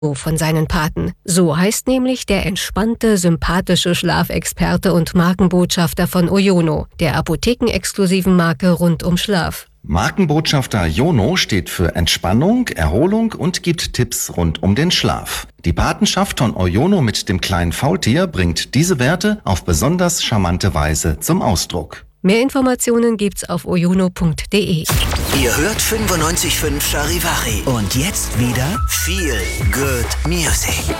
von seinen Paten. So heißt nämlich der entspannte, sympathische Schlafexperte und Markenbotschafter von Oyono, der apothekenexklusiven Marke rund um Schlaf. Markenbotschafter Yono steht für Entspannung, Erholung und gibt Tipps rund um den Schlaf. Die Patenschaft von Oyono mit dem kleinen Faultier bringt diese Werte auf besonders charmante Weise zum Ausdruck. Mehr Informationen gibt's auf oyono.de. Ihr hört 95.5 Charivari. Und jetzt wieder Feel Good Music.